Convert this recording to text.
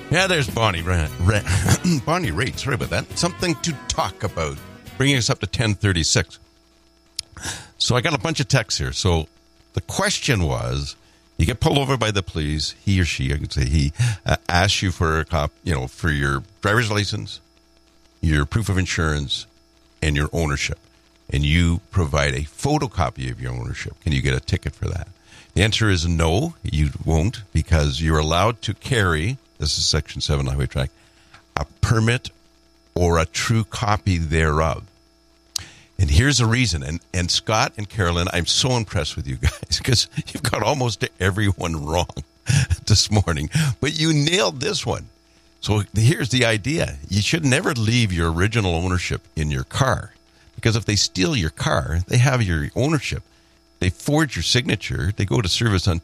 Yeah, there's Bonnie Bonnie Raitt. Sorry about that. Something to talk about. Bringing us up to 10:36. So I got a bunch of texts here. So the question was, you get pulled over by the police. He or she, I could say he, asks you for for your driver's license, your proof of insurance, and your ownership. And you provide a photocopy of your ownership. Can you get a ticket for that? The answer is no, you won't, because you're allowed to carry, this is Section 7 Highway Track, a permit or a true copy thereof. And here's the reason. And Scott and Carolyn, I'm so impressed with you guys because you've got almost everyone wrong this morning. But you nailed this one. So here's the idea. You should never leave your original ownership in your car. Because if they steal your car, they have your ownership. They forge your signature. They go to service on